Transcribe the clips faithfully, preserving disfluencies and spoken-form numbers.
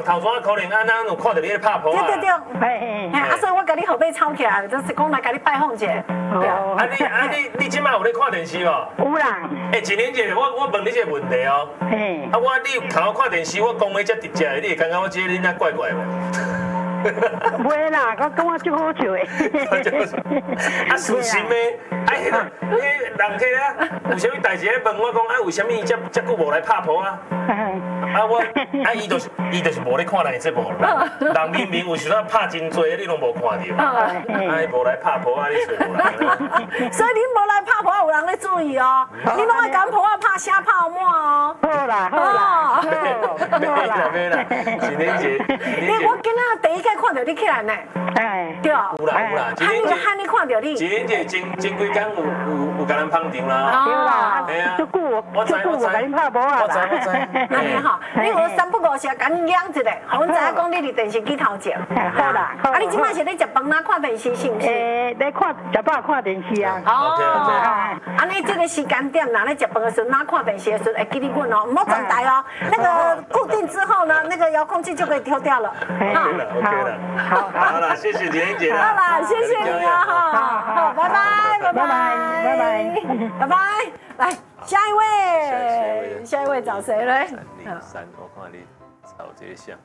头先可能安咱有看到你咧拍婆啊。 对对对， 嘿， 嘿，啊，所以我甲你后背抄起来，就是讲来甲你拜访一下。对啊， 啊你啊你你即摆有咧看电视无？ 有啦， 哎，一年前我我问你一个问题哦。 嘿， 啊我你看我看电视，我讲的遮直接的，你会感觉我这个囡仔怪怪无？ 袂啦，我感觉足好笑的。 啊，事实的，啊，迄个，迄人客啊，有啥物代志咧问我讲，啊，为什么伊遮遮久无来拍婆啊？啊，我，啊，伊就是伊就是无咧看咱的节目，人明明有时阵拍真多，你拢无看到，啊，伊无来拍婆啊，你找无来。 所以你无来拍婆，有人咧注意哦。你拢爱甲婆啊拍虾泡沫哦。 好啦，好啦， 没啦没啦，情人节，情人节。 我今仔第一届看到你起来呢。 哎， 对。有啦有啦， 喊你喊你看到你。 情人节前前几天有有有甲咱捧场啦。 对啦， 系啊。 足久我足久我甲你拍无啊我知我知。 安尼吼，你有三不五时甲你养一下，互阮知影讲你伫电视机头前。 好啦， 啊，你即摆是咧食饭哪看电视是毋是？ 诶，咧看食饱看电视啊。 哦，安尼这个时间点，若咧食饭的时候，哪看电视的时候，会记你阮哦，唔好转台哦。那个固定之后呢，那个遥控器就可以挑掉了。 OK 了 OK 了，好好了，谢谢田姐。 好啦，谢谢你啊哈，好，拜拜，拜拜， 拜拜， 拜拜，来下一位，下一位找谁嘞？ 三零三，我看你找这个像。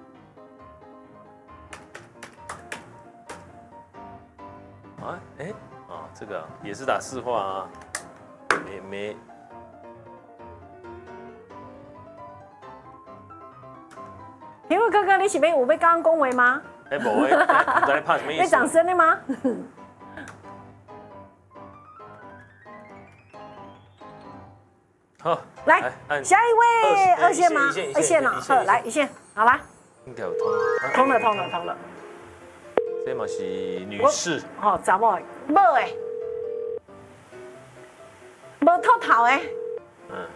啊，哎，啊，这个也是打市话啊，没没。 因为哥哥，你是要有要刚刚恭维吗？ 哎，无诶，你在拍什么意思？ 要掌声的吗？ 好， 来下一位，二线吗？二线啊，好，来一线，好吧。 应该有通。 通了，通了，通了。 这嘛是女士。 哦，查某的，无诶，无秃头诶。嗯。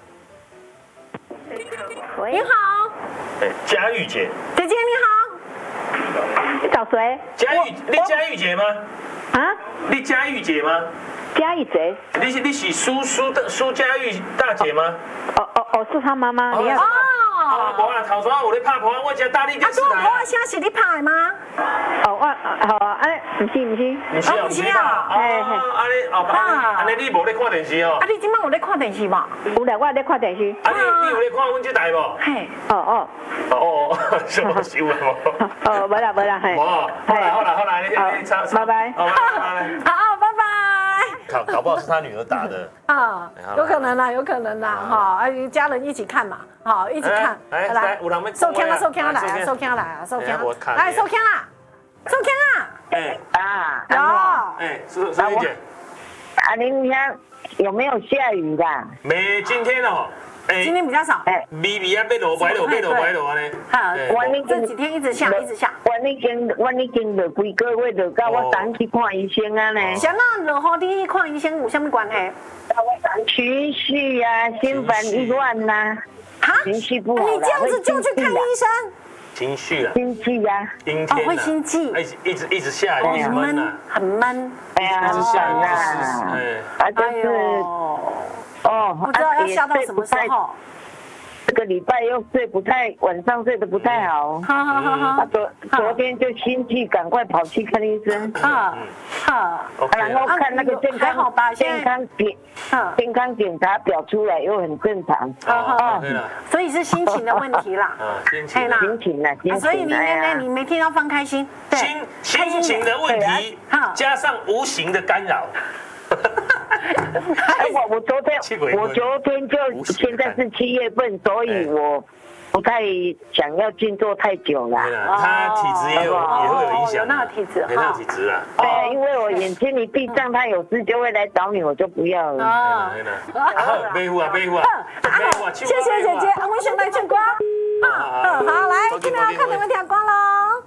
你好。 哎，佳玉姐， 姐姐你好， 你找谁？ 佳玉，你佳玉姐吗？ 啊？ 你佳玉姐吗？ 佳玉姐？ 你是你是苏苏的苏佳玉大姐吗？ 哦哦哦，是她妈妈。你要哦。 啊，无啦，头先有咧拍婆，我只大力电视台。 啊，我声是你拍的吗？ 哦，我好啊，哎，不是不是， 不是不是啊，哎，安尼哦，安尼你无咧看电视哦？ 啊，你今晚有咧看电视无？ 有啦，我咧看电视。 啊，你你有咧看阮这台无？ 嘿， 哦哦。 哦，什么新闻无？ 哦，无啦无啦，嘿。 无，好啦好啦好啦，你你插拜拜。 好，拜拜。 好，拜拜。 搞搞不好是他女儿打的。 啊，有可能啦，有可能啦，哈，啊，家人一起看嘛，好，一起看。 来来，有人要收枪啊，收枪来啊，收枪来啊，收枪。来，收枪啊，收枪啊。 哎啊， 有。 哎，苏苏玉姐。 啊，您家有没有下雨的？ 没，今天哦。 今天比较少， 哎， 微微啊，被落白落，被落白落呢。 好，我这几天一直下，一直下。 我已经，我已经落几个月，落到我昨去看医生啊呢。 啥那落雨你看医生有啥物关系？ 情绪啊，心烦意乱呐。 哈？ 情绪不好。 你这样子就去看医生？ 情绪啊。 心悸呀。 阴天。 哦，会心悸。 一直一直一直下雨， 很闷，很闷。 哎呀， 一直下雨， 哎，啊，就是哦， 不知道要下到什么时候。 这个礼拜又睡不太，晚上睡得不太好。 好好好好。 昨昨天就心悸，赶快跑去看医生。 啊啊。 然后看那个健康健康检健康检查表出来又很正常。 啊。 所以是心情的问题啦。 啊，心情。 心情啊，心情。 所以明天呢，你每天要放开心。 心心情的问题，加上无形的干扰。 哎，我我昨天我昨天就现在是七月份，所以我不太想要静坐太久了。 他体质也有也会有影响， 有那个体质， 有那个体质啊。 对，因为我眼睛一闭上，他有事就会来找你，我就不要了。 啊， 好，背负啊背负啊， 谢谢姐姐，我们先来唱歌。好，好，来，今天要看你们跳光喽。